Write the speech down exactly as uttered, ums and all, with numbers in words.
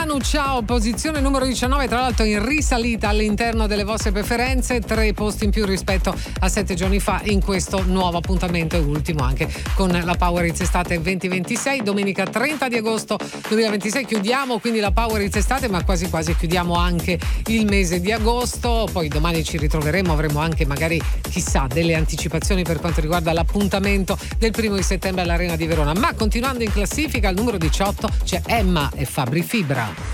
Manu ciao, posizione numero diciannove, tra l'altro in risalita all'interno delle vostre preferenze, tre posti in più rispetto a sette giorni fa in questo nuovo appuntamento e ultimo anche con la Power Hits Estate venti ventisei. Domenica trenta di agosto duemilaventisei chiudiamo quindi la Power Hits Estate, ma quasi quasi chiudiamo anche il mese di agosto. Poi domani ci ritroveremo, avremo anche magari chissà delle anticipazioni per quanto riguarda l'appuntamento del primo di settembre all'Arena di Verona. Ma continuando in classifica al numero diciotto c'è Emma e Fabri Fibra.